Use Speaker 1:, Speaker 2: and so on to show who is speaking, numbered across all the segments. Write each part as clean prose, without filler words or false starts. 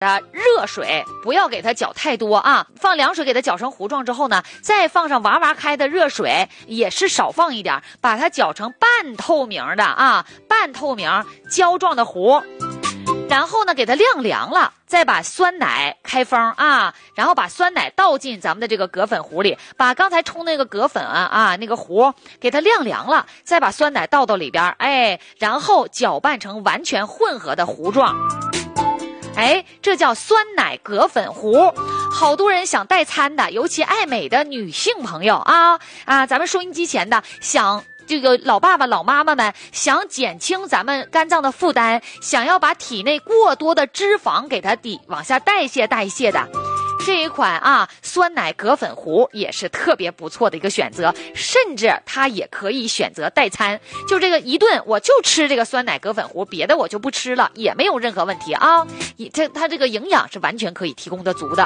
Speaker 1: 的热水，不要给它搅太多啊，放凉水给它搅成糊状之后呢，再放上哇哇开的热水，也是少放一点，把它搅成半透明的啊，半透明胶状的糊。然后呢，给它晾凉了，再把酸奶开封啊，然后把酸奶倒进咱们的这个葛粉糊里，把刚才冲那个葛粉啊那个糊给它晾凉了，再把酸奶倒到里边，然后搅拌成完全混合的糊状。这叫酸奶葛粉糊。好多人想代餐的，尤其爱美的女性朋友啊，咱们收音机前的想这个老爸爸老妈妈们想减轻咱们肝脏的负担，想要把体内过多的脂肪给它往下代谢的，这一款酸奶葛粉糊也是特别不错的一个选择，甚至它也可以选择代餐，就这个一顿我就吃这个酸奶葛粉糊，别的我就不吃了，也没有任何问题啊，它这个营养是完全可以提供得足的。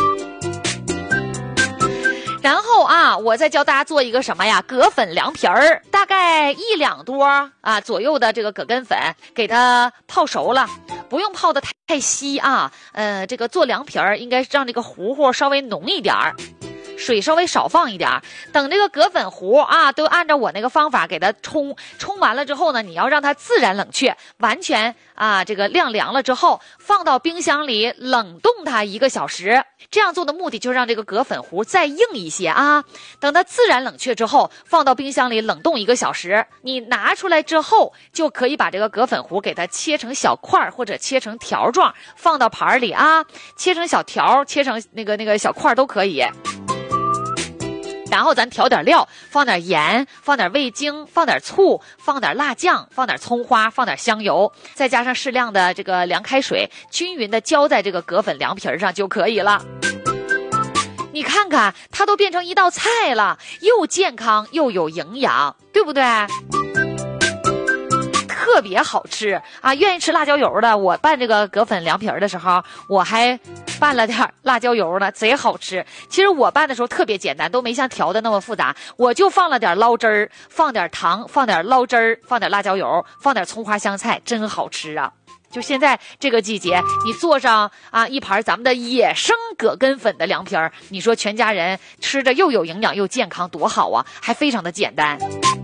Speaker 1: 然后我再教大家做一个什么呀？葛粉凉皮儿，大概1两多左右的这个葛根粉，给它泡熟了，不用泡得太稀啊。这个做凉皮儿应该让这个糊稍微浓一点儿，水稍微少放一点。等这个葛粉糊都按照我那个方法给它冲完了之后呢，你要让它自然冷却，完全这个晾凉了之后，放到冰箱里冷冻它1个小时。这样做的目的就是让这个葛粉糊再硬一些等它自然冷却之后，放到冰箱里冷冻1个小时。你拿出来之后，就可以把这个葛粉糊给它切成小块或者切成条状，放到盘里切成小条，切成那个小块都可以。然后咱调点料，放点盐，放点味精，放点醋，放点辣酱，放点葱花，放点香油，再加上适量的这个凉开水，均匀的浇在这个葛粉凉皮上就可以了。你看看，它都变成一道菜了，又健康又有营养，对不对？特别好吃愿意吃辣椒油的，我拌这个葛粉凉皮的时候，我还拌了点辣椒油呢，贼好吃。其实我拌的时候特别简单，都没像调的那么复杂，我就放了点捞汁儿，放点糖，放点捞汁儿，放点辣椒油，放点葱花香菜，真好吃啊。就现在这个季节，你做上一盘咱们的野生葛根粉的凉皮儿，你说全家人吃着又有营养又健康，多好啊，还非常的简单。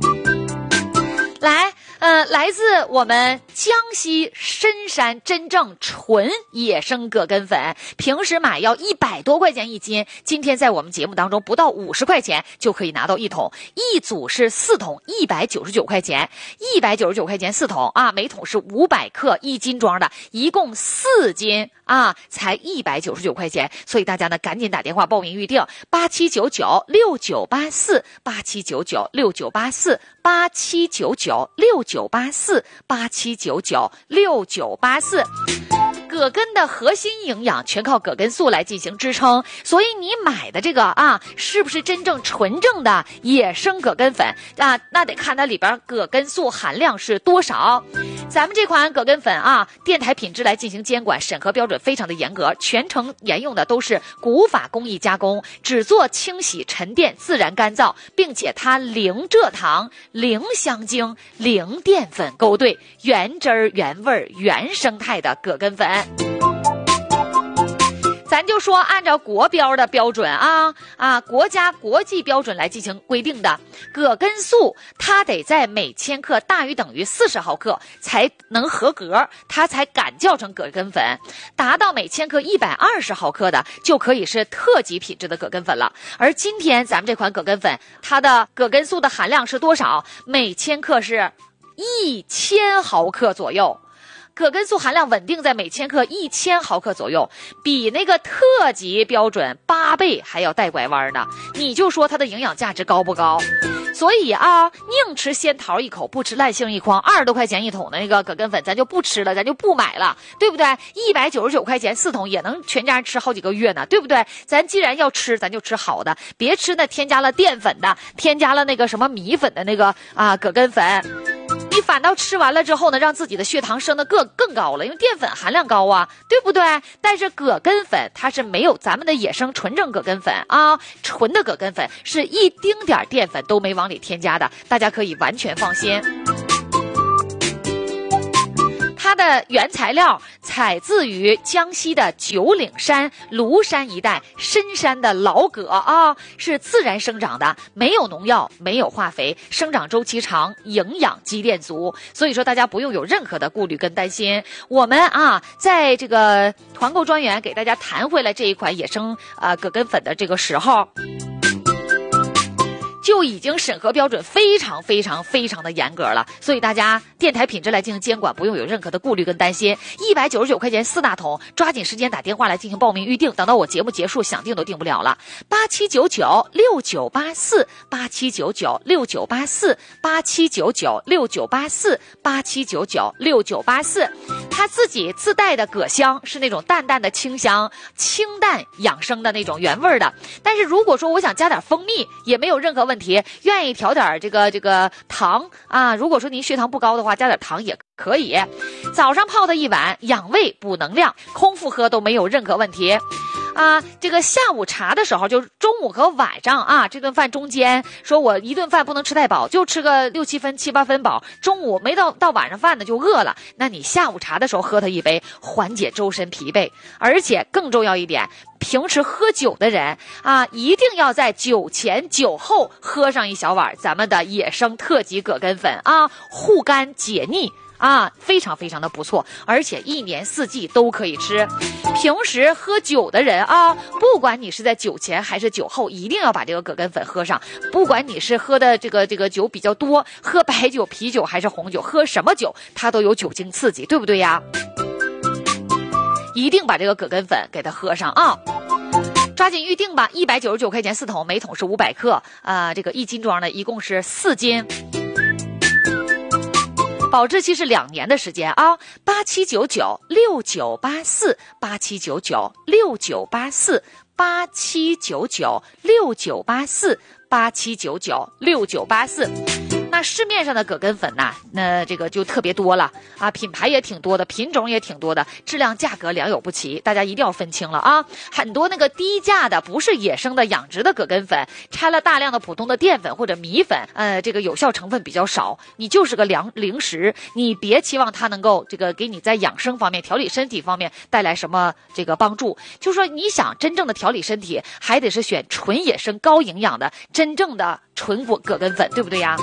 Speaker 1: 来自我们江西深山真正纯野生葛根粉，平时买要100多块钱1斤，今天在我们节目当中不到50块钱就可以拿到1桶，一组是4桶，199块钱，199块钱4桶每桶是500克1斤装的，一共4斤才199块钱，所以大家呢赶紧打电话报名预定87996984，87996984，87996984。葛根的核心营养全靠葛根素来进行支撑，所以你买的这个是不是真正纯正的野生葛根粉那得看它里边葛根素含量是多少。咱们这款葛根粉电台品质来进行监管，审核标准非常的严格，全程沿用的都是古法工艺加工，只做清洗沉淀自然干燥，并且它零蔗糖零香精零淀粉勾兑，原汁儿原味原生态的葛根粉。咱就说按照国标的标准国家国际标准来进行规定的葛根素，它得在每千克大于等于40毫克才能合格，它才敢叫成葛根粉。达到每千克120毫克的就可以是特级品质的葛根粉了。而今天咱们这款葛根粉，它的葛根素的含量是多少？每千克是1000毫克左右。葛根素含量稳定在每千克1000毫克左右，比那个特级标准8倍还要带拐弯呢。你就说它的营养价值高不高？所以宁吃仙桃一口，不吃烂杏一筐，20多块钱1桶的那个葛根粉咱就不吃了，咱就不买了，对不对？199块钱4桶也能全家人吃好几个月呢，对不对？咱既然要吃，咱就吃好的，别吃那添加了淀粉的，添加了那个什么米粉的那个葛根粉。你反倒吃完了之后呢，让自己的血糖升得更高了，因为淀粉含量高对不对？但是葛根粉它是没有咱们的野生纯正葛根粉纯的葛根粉是一丁点淀粉都没往里添加的，大家可以完全放心。它的原材料采自于江西的九岭山、庐山一带深山的老葛啊，是自然生长的，没有农药，没有化肥，生长周期长，营养积淀足，所以说大家不用有任何的顾虑跟担心。我们在这个团购专员给大家谈回来这一款野生葛根粉的这个时候，就已经审核标准非常非常非常的严格了，所以大家电台品质来进行监管，不用有任何的顾虑跟担心。199块钱4大桶，抓紧时间打电话来进行报名预定，等到我节目结束，想定都定不了了。87996984，87996984，87996984，它自己自带的葛香是那种淡淡的清香，清淡养生的那种原味的。但是如果说我想加点蜂蜜，也没有任何问题，愿意调点这个糖啊，如果说您血糖不高的话，加点糖也可以。早上泡的一碗，养胃补能量，空腹喝都没有任何问题。这个下午茶的时候，就中午和晚上这顿饭中间，说我一顿饭不能吃太饱，就吃个6、7分、7、8分饱，中午没到晚上饭呢就饿了，那你下午茶的时候喝它一杯，缓解周身疲惫。而且更重要一点，平时喝酒的人一定要在酒前酒后喝上一小碗咱们的野生特级葛根粉护肝解腻非常非常的不错，而且1年4季都可以吃。平时喝酒的人不管你是在酒前还是酒后，一定要把这个葛根粉喝上。不管你是喝的这个酒比较多，喝白酒、啤酒还是红酒，喝什么酒它都有酒精刺激，对不对呀？一定把这个葛根粉给它喝上抓紧预定吧，199块钱4桶，每桶是500克这个1斤装的，一共是4斤。保质期是2年的时间87996984，87996984，87996984。那市面上的葛根粉那这个就特别多了品牌也挺多的，品种也挺多的，质量价格良莠不齐，大家一定要分清了很多那个低价的不是野生的养殖的葛根粉，掺了大量的普通的淀粉或者米粉，这个有效成分比较少，你就是个零食，你别期望它能够这个给你在养生方面、调理身体方面带来什么这个帮助。就是说你想真正的调理身体，还得是选纯野生高营养的真正的纯葛根粉，对不对呀？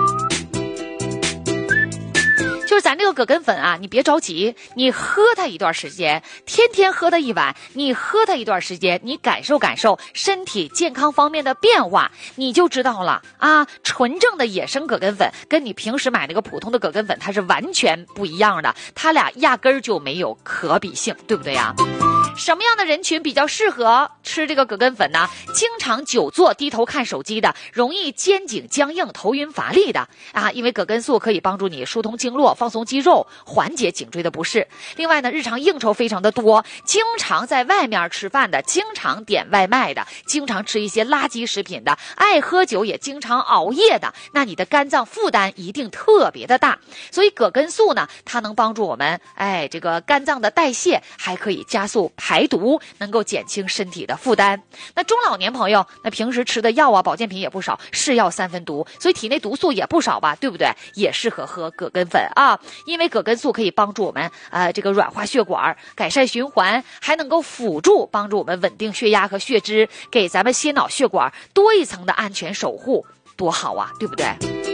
Speaker 1: 就是咱这个葛根粉你别着急，你喝它一段时间，天天喝它一碗，你喝它一段时间，你感受感受身体健康方面的变化，你就知道了纯正的野生葛根粉跟你平时买那个普通的葛根粉它是完全不一样的，它俩压根儿就没有可比性，对不对呀？什么样的人群比较适合吃这个葛根粉呢？经常久坐低头看手机的，容易肩颈僵硬头晕乏力的因为葛根素可以帮助你疏通经络、放松肌肉，缓解颈椎的不适。另外呢，日常应酬非常的多，经常在外面吃饭的，经常点外卖的，经常吃一些垃圾食品的，爱喝酒也经常熬夜的，那你的肝脏负担一定特别的大。所以葛根素呢，它能帮助我们这个肝脏的代谢，还可以加速排毒，能够减轻身体的负担。那中老年朋友，那平时吃的药保健品也不少，是药3分毒，所以体内毒素也不少吧，对不对？也适合喝葛根粉因为葛根素可以帮助我们这个软化血管，改善循环，还能够辅助帮助我们稳定血压和血脂，给咱们心脑血管多一层的安全守护，多好对不对？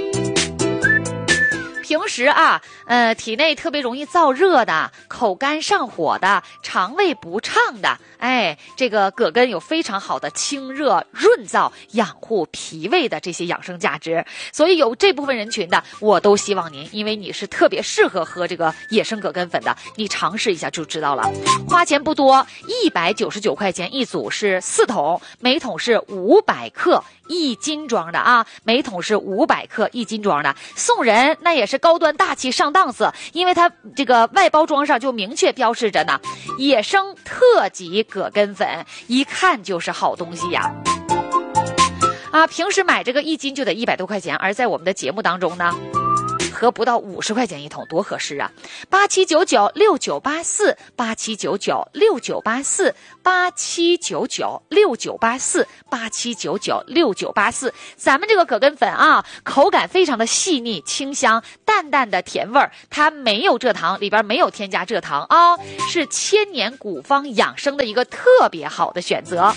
Speaker 1: 平时体内特别容易燥热的、口干上火的、肠胃不畅的，这个葛根有非常好的清热润燥、养护脾胃的这些养生价值，所以有这部分人群的，我都希望您，因为你是特别适合喝这个野生葛根粉的，你尝试一下就知道了。花钱不多，199块钱一组是4桶，每桶是500克1斤装的每桶是500克1斤装的，送人那也是高端大气上档次，因为它这个外包装上就明确标示着呢，野生特级葛根粉，一看就是好东西呀。平时买这个1斤就得100多块钱，而在我们的节目当中呢， 合不到50块钱一桶，多合适啊！87996984，87996984，87996984，咱们这个葛根粉啊，口感非常的细腻清香，淡淡的甜味儿，它没有蔗糖，里边没有添加蔗糖啊，是千年古方养生的一个特别好的选择。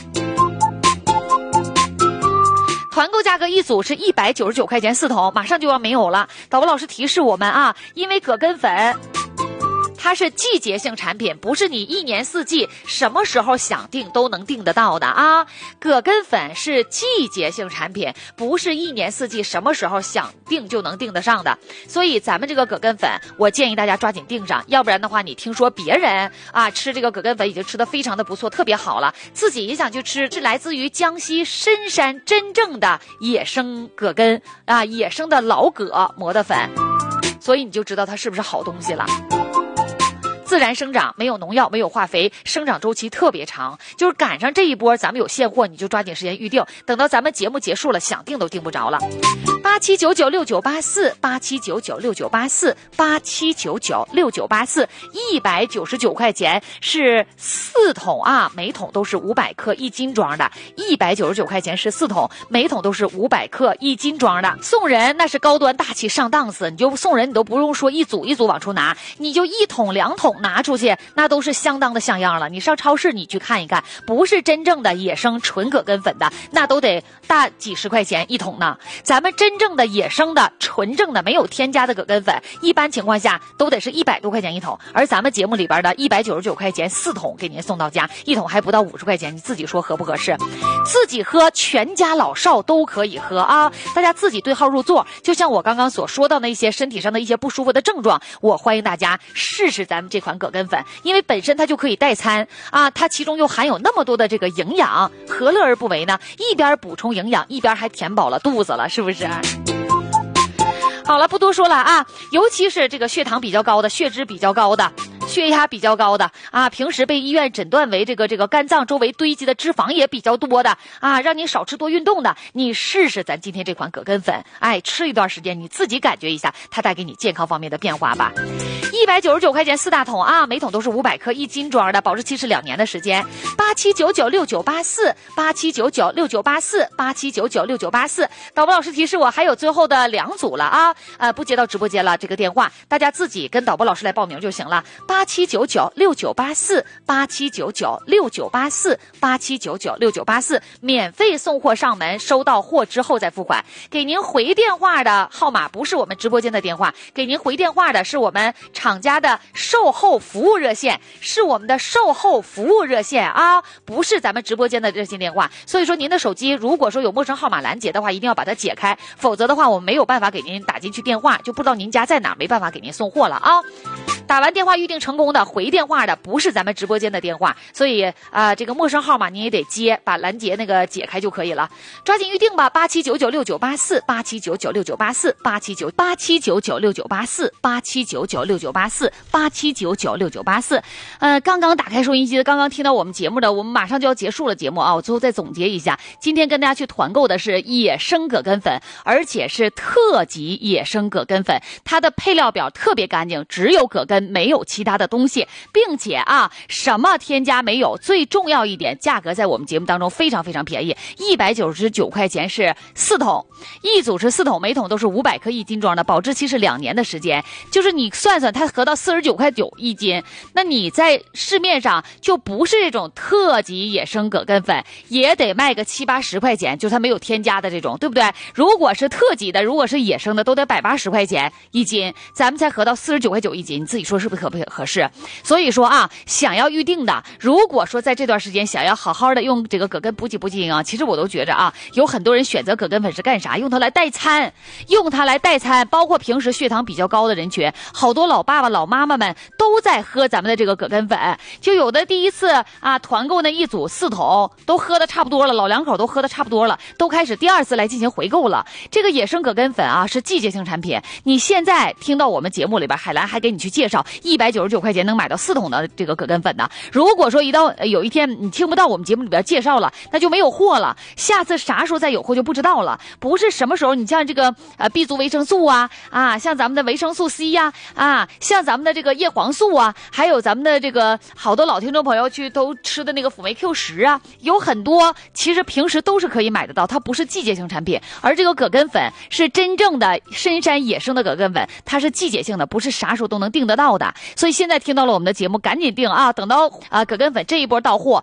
Speaker 1: 团购价格一组是199块钱4桶，马上就要没有了。导播老师提示我们啊，因为葛根粉它是季节性产品，不是你一年四季什么时候想订都能订得到的啊。葛根粉是季节性产品，不是一年四季什么时候想订就能订得上的。所以咱们这个葛根粉，我建议大家抓紧订上，要不然的话，你听说别人啊吃这个葛根粉已经吃得非常的不错，特别好了，自己也想去吃，是来自于江西深山真正的野生葛根啊，野生的老葛磨的粉，所以你就知道它是不是好东西了。自然生长，没有农药，没有化肥，生长周期特别长，就是赶上这一波咱们有现货，你就抓紧时间预定，等到咱们节目结束了，想订都订不着了。87996984，87996984，87996984，199块钱是4桶啊，每桶都是500克1斤装的，199块钱是4桶，每桶都是500克1斤装的。送人那是高端大气上档次，你就送人你都不用说一组一组往出拿，你就1桶2桶拿出去，那都是相当的像样了。你上超市你去看一看，不是真正的野生纯葛根粉的，那都得大几十块钱一桶呢。咱们真正的野生的纯正的没有添加的葛根粉，一般情况下都得是100多块钱一桶，而咱们节目里边的199块钱4桶给您送到家，一桶还不到50块钱，你自己说合不合适？自己喝，全家老少都可以喝啊！大家自己对号入座，就像我刚刚所说到的一些身体上的一些不舒服的症状，我欢迎大家试试咱们这款葛根粉，因为本身它就可以代餐啊，它其中又含有那么多的这个营养，何乐而不为呢？一边补充营养，一边还填饱了肚子了，是不是？好了，不多说了啊，尤其是这个血糖比较高的、血脂比较高的、血压比较高的啊，平时被医院诊断为这个肝脏周围堆积的脂肪也比较多的啊，让你少吃多运动的，你试试咱今天这款葛根粉，哎，吃一段时间，你自己感觉一下它带给你健康方面的变化吧。199块钱4大桶啊，每桶都是500克1斤装的，保质期是2年的时间。87996984，87996984，87996984。导播老师提示我还有最后的2组了啊，不接到直播间了，这个电话大家自己跟导播老师来报名就行了。87996984，87996984，87996984，免费送货上门，收到货之后再付款。给您回电话的号码不是我们直播间的电话，给您回电话的是我们厂家的售后服务热线，是我们的售后服务热线啊，不是咱们直播间的热线电话。所以说您的手机如果说有陌生号码拦截的话，一定要把它解开，否则的话我们没有办法给您打进去电话，就不知道您家在哪，没办法给您送货了啊。打完电话预定成功的回电话的不是咱们直播间的电话，所以这个陌生号码你也得接，把拦截那个解开就可以了。抓紧预定吧，87996984，87996984，87996984，87996984，87996984。刚刚打开收音机的，刚刚听到我们节目的，我们马上就要结束了节目啊！我最后再总结一下，今天跟大家去团购的是野生葛根粉，而且是特级野生葛根粉，它的配料表特别干净，只有葛根，没有其他的东西，并且啊，什么添加没有。最重要一点，价格在我们节目当中非常非常便宜，199块钱是4桶，一组是4桶，每桶都是500克1斤装的，保质期是2年的时间。就是你算算，它合到49块9一斤，那你在市面上就不是这种特级野生葛根粉，也得卖个70、80块钱，就是它没有添加的这种，对不对？如果是特级的，如果是野生的，都得180块钱一斤，咱们才合到49块9一斤，你自己说是不是合适？所以说啊，想要预定的，如果说在这段时间想要好好的用这个葛根补给营养，其实我都觉着啊，有很多人选择葛根粉是干啥？用它来代餐，包括平时血糖比较高的人群，好多老爸爸老妈妈们都在喝咱们的这个葛根粉，就有的第一次啊团购那一组4桶都喝的差不多了，老两口都喝的差不多了，都开始第2次来进行回购了。这个野生葛根粉啊是季节性产品，你现在听到我们节目里边，海兰还给你去介绍，199块钱能买到4桶的这个葛根粉呢。如果说有一天你听不到我们节目里边介绍了，那就没有货了，下次啥时候再有货就不知道了。不是什么时候，你像这个B 族维生素啊，像咱们的维生素 C 呀，像咱们的这个叶黄素啊，还有咱们的这个好多老听众朋友去都吃的那个辅酶 Q10啊，有很多其实平时都是可以买得到，它不是季节性产品。而这个葛根粉是真正的深山野生的葛根粉，它是季节性的，不是啥时候都能订得到的。所以现在听到了我们的节目，赶紧订啊！等到葛根粉这一波到货，